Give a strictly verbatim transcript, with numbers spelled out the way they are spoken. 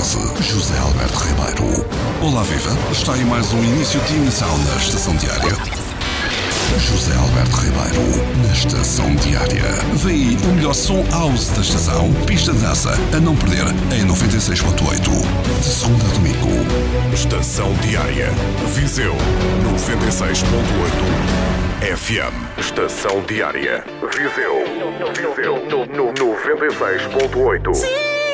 nove, José Alberto Ribeiro. Olá, viva! Está aí mais um início de emissão na Estação Diária. José Alberto Ribeiro, na Estação Diária. Vem aí o melhor som house da estação. Pista de dança, a não perder, em noventa e seis ponto oito. De segunda a domingo. Estação Diária. Viseu, noventa e seis ponto oito F M. Estação Diária. Viseu, Viseu, no, no, noventa e seis ponto oito.